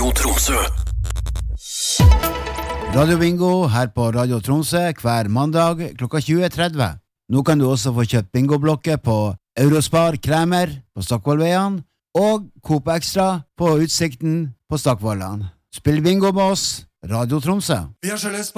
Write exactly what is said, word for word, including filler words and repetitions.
Radio Tromsø. Radio Bingo her på Radio Tromsø hver mandag klokka tjue tretti. Nå kan du også få kjøpt bingoblokker på Eurospar Kremer på Stockvollveien og Coop Extra på Utsikten på Stockvollan. Spill bingo med oss, Radio Tromsø. Vi har